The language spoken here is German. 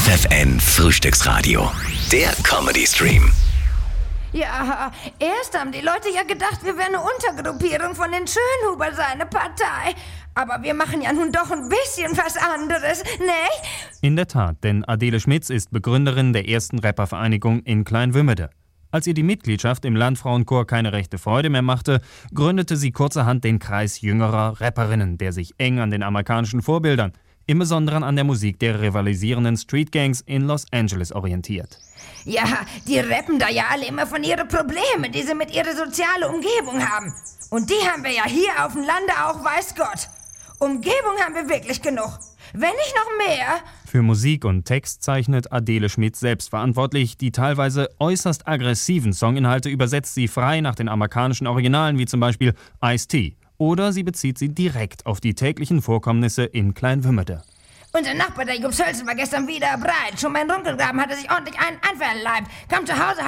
FFN Frühstücksradio. Der Comedy-Stream. Ja, erst haben die Leute ja gedacht, wir wären eine Untergruppierung von den Schönhuber, seine Partei. Aber wir machen ja nun doch ein bisschen was anderes, ne? In der Tat, denn Adele Schmitz ist Begründerin der ersten Rappervereinigung in Kleinwümmede. Als ihr die Mitgliedschaft im Landfrauenchor keine rechte Freude mehr machte, gründete sie kurzerhand den Kreis jüngerer Rapperinnen, der sich eng an den amerikanischen Vorbildern, im Besonderen an der Musik der rivalisierenden Streetgangs in Los Angeles orientiert. Ja, die rappen da ja alle immer von ihren Problemen, die sie mit ihrer sozialen Umgebung haben. Und die haben wir ja hier auf dem Lande auch, weiß Gott. Umgebung haben wir wirklich genug. Wenn nicht noch mehr. Für Musik und Text zeichnet Adele Schmitz selbst verantwortlich. Die teilweise äußerst aggressiven Songinhalte übersetzt sie frei nach den amerikanischen Originalen, wie zum Beispiel Ice-T. Oder sie bezieht sie direkt auf die täglichen Vorkommnisse in Kleinwümmede. Unser Nachbar, der Jobs Hölzen, war gestern wieder breit. Schon beim Runkelgraben hat er sich ordentlich einen verleibt. Kam zu Hause,